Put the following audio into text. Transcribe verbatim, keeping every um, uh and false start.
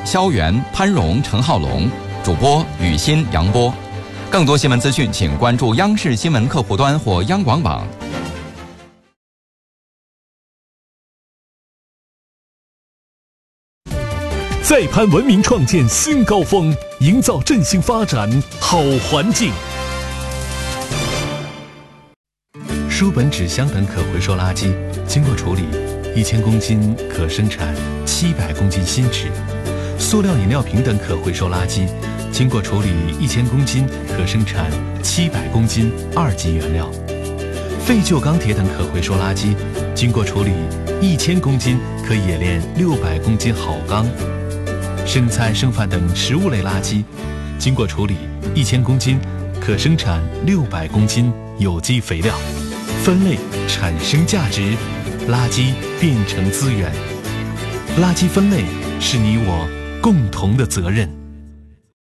肖元、潘荣、陈浩龙，主播雨欣、杨波。更多新闻资讯，请关注央视新闻客户端或央广网。 再攀文明创建新高峰，营造振兴发展好环境。 书本、纸箱等可回收垃圾经过处理，一千公斤可生产七百公斤新纸；塑料饮料瓶等可回收垃圾经过处理，一千公斤可生产七百公斤二级原料；废旧钢铁等可回收垃圾经过处理，一千公斤可冶炼六百公斤好钢；剩菜剩饭等食物类垃圾经过处理，一千公斤可生产六百公斤有机肥料。分类产生价值，垃圾变成资源。垃圾分类是你我共同的责任。